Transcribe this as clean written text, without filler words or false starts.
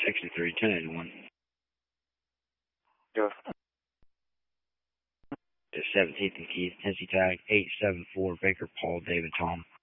63, 1081. Go. The 17th and Keith, Tennessee tag 874, Baker, Paul, David, Tom.